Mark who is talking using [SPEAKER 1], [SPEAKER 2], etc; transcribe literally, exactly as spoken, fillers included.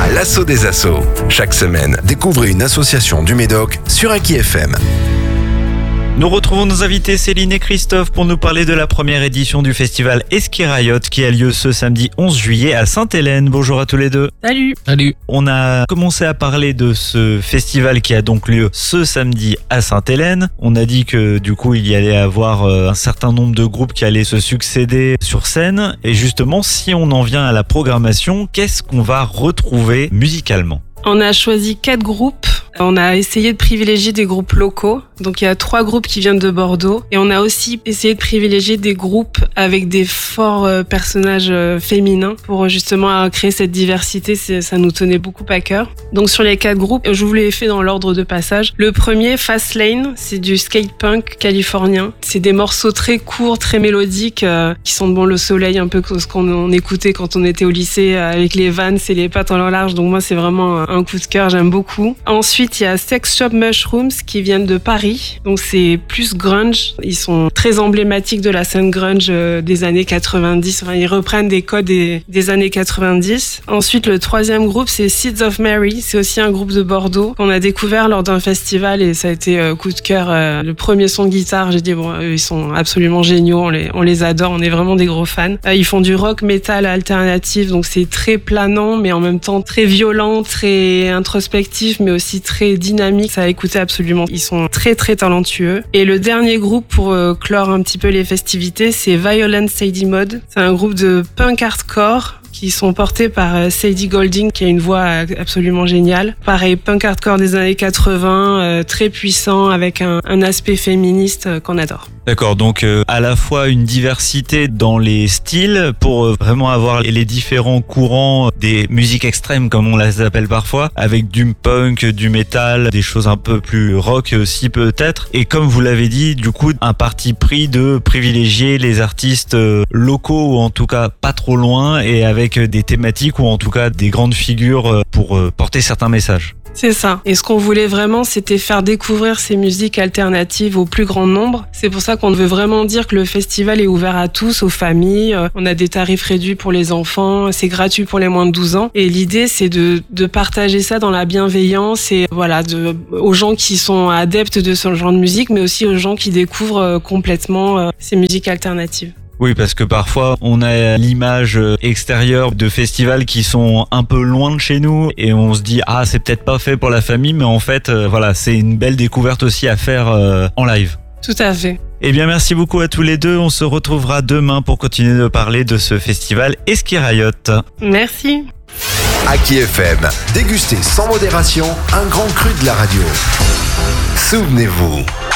[SPEAKER 1] L'assaut des assos. Chaque semaine, découvrez une association du Médoc sur Aki F M.
[SPEAKER 2] Nous retrouvons nos invités Céline et Christophe pour nous parler de la première édition du festival Eskirayot qui a lieu ce samedi onze juillet à Sainte-Hélène. Bonjour à tous les deux.
[SPEAKER 3] Salut.
[SPEAKER 4] Salut.
[SPEAKER 2] On a commencé à parler de ce festival qui a donc lieu ce samedi à Sainte-Hélène. On a dit que du coup il y allait avoir un certain nombre de groupes qui allaient se succéder sur scène. Et justement, si on en vient à la programmation, qu'est-ce qu'on va retrouver musicalement ?
[SPEAKER 3] On a choisi quatre groupes. On a essayé de privilégier des groupes locaux. Donc il y a trois groupes qui viennent de Bordeaux. Et on a aussi essayé de privilégier des groupes avec des forts euh, personnages euh, féminins pour justement euh, créer cette diversité. C'est, ça nous tenait beaucoup à cœur. Donc sur les quatre groupes, je vous les ai fait dans l'ordre de passage. Le premier, Fast Lane, c'est du skate punk californien. C'est des morceaux très courts, très mélodiques, euh, qui sont bon le soleil, un peu ce qu'on on écoutait quand on était au lycée euh, avec les Vans et les pattes en large. Donc moi c'est vraiment un coup de cœur, j'aime beaucoup. Ensuite il y a Sex Shop Mushrooms qui viennent de Paris. Donc c'est plus grunge. Ils sont très emblématiques de la scène grunge euh, des années quatre-vingt-dix. Enfin ils reprennent des codes des, des années quatre-vingt-dix. Ensuite le troisième groupe c'est Seeds of Mary. C'est aussi un groupe de Bordeaux qu'on a découvert lors d'un festival et ça a été euh, coup de cœur. Euh, le premier son de guitare, j'ai dit bon eux, ils sont absolument géniaux. On les, on les adore. On est vraiment des gros fans. Euh, ils font du rock metal alternatif. Donc c'est très planant mais en même temps très violent, très introspectif mais aussi très dynamique. Ça a écouté absolument. Ils sont très très talentueux. Et le dernier groupe pour euh, clore un petit peu les festivités, c'est Violent Sadie Mode. C'est un groupe de punk hardcore qui sont portés par euh, Sadie Golding qui a une voix absolument géniale. Pareil, punk hardcore des années quatre-vingts, euh, très puissant avec un, un aspect féministe euh, qu'on adore.
[SPEAKER 2] D'accord, donc euh, à la fois une diversité dans les styles pour euh, vraiment avoir les différents courants des musiques extrêmes comme on les appelle parfois, avec du punk, du métal, des choses un peu plus rock aussi peut-être. Et comme vous l'avez dit, du coup un parti pris de privilégier les artistes euh, locaux ou en tout cas pas trop loin et avec des thématiques ou en tout cas des grandes figures euh, pour euh, porter certains messages.
[SPEAKER 3] C'est ça. Et ce qu'on voulait vraiment, c'était faire découvrir ces musiques alternatives au plus grand nombre. C'est pour ça qu'on veut vraiment dire que le festival est ouvert à tous, aux familles. On a des tarifs réduits pour les enfants, c'est gratuit pour les moins de douze ans. Et l'idée, c'est de, de partager ça dans la bienveillance et voilà, de, aux gens qui sont adeptes de ce genre de musique, mais aussi aux gens qui découvrent complètement ces musiques alternatives.
[SPEAKER 2] Oui, parce que parfois on a l'image extérieure de festivals qui sont un peu loin de chez nous et on se dit ah c'est peut-être pas fait pour la famille, mais en fait euh, voilà c'est une belle découverte aussi à faire euh, en live.
[SPEAKER 3] Tout à fait.
[SPEAKER 2] Eh bien merci beaucoup à tous les deux, on se retrouvera demain pour continuer de parler de ce festival Eskirayot.
[SPEAKER 3] Merci.
[SPEAKER 1] Aki F M, dégustez sans modération un grand cru de la radio. Souvenez-vous.